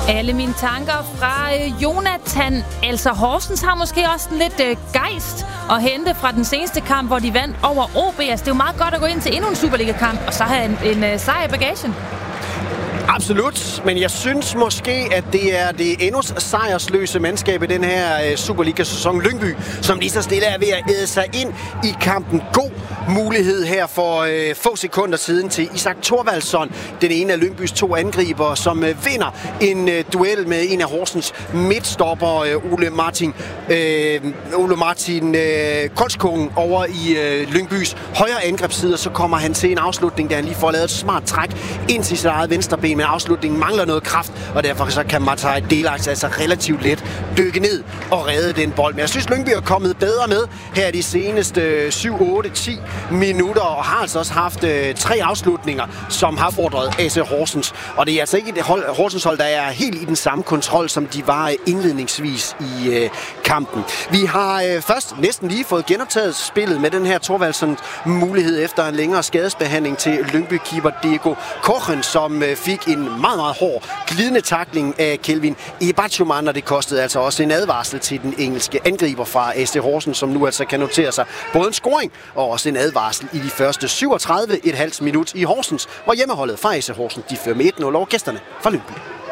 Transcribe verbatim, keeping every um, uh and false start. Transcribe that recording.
Alle mine tanker fra øh, Jonathan. Altså Horsens har måske også en lidt øh, gejst at hente fra den seneste kamp, hvor de vandt over O B. Altså, det er jo meget godt at gå ind til endnu en Superliga-kamp, og så have en, en øh, sejr i bagagen. Absolut, men jeg synes måske, at det er det endnu sejrsløse mandskab i den her uh, Superliga-sæson, Lyngby, som lige så stille er ved at æde sig ind i kampen. God mulighed her for uh, få sekunder siden til Isak Thorvaldsson, den ene af Lyngbys to angriber, som uh, vinder en uh, duel med en af Horsens midtstopper, uh, Ole Martin, uh, Ole Martin uh, Kolskungen over i uh, Lyngbys højre angrebsside, så kommer han til en afslutning, der han lige får lavet et smart træk ind til sit eget venstre ben, men afslutningen mangler noget kraft, og derfor så kan Matai Delax altså relativt let dykke ned og redde den bold. Men jeg synes, Lyngby er kommet bedre med her de seneste syv, otte, ti minutter, og har altså også haft øh, tre afslutninger, som har fordret A C Horsens. Og det er altså ikke et hold, Horsens hold, der er helt i den samme kontrol, som de var indledningsvis i øh, kampen. Vi har øh, først næsten lige fået genoptaget spillet med den her Thorvaldsson mulighed efter en længere skadesbehandling til Lyngby-keeper Diego Kochen, som øh, fik en meget, meget hård glidende tackling af Kelvin Ebachuman, og det kostede altså også en advarsel til den engelske angriber fra A C Horsens, som nu altså kan notere sig både en scoring og også en advarsel i de første syvogtredive komma fem minut i Horsens, hvor hjemmeholdet fra A C Horsens de fører med et nul over gæsterne fra Lyngby.